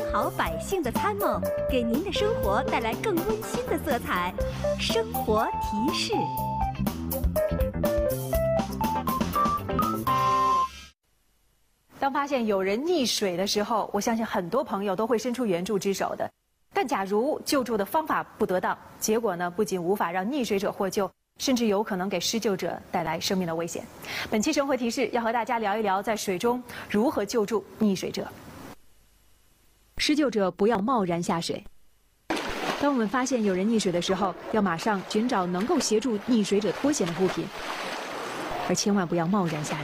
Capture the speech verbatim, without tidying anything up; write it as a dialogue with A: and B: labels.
A: 好百姓的参谋，给您的生活带来更温馨的色彩。生活提示。
B: 当发现有人溺水的时候，我相信很多朋友都会伸出援助之手的。但假如救助的方法不得当，结果呢，不仅无法让溺水者获救，甚至有可能给施救者带来生命的危险。本期生活提示要和大家聊一聊，在水中如何救助溺水者。施救者不要贸然下水。当我们发现有人溺水的时候，要马上寻找能够协助溺水者脱险的物品，而千万不要贸然下水。